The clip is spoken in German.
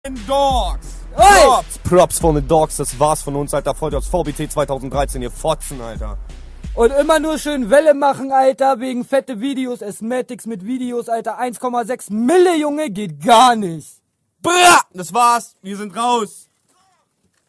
Dogs. Hey! Props von den Dogs, das war's von uns, Alter. Folgt aus VBT 2013, ihr Fotzen, Alter. Und immer nur schön Welle machen, Alter, wegen fette Videos, Asthmatics mit Videos, Alter. 1,6 Mille, Junge, geht gar nicht. Brrr, das war's, wir sind raus.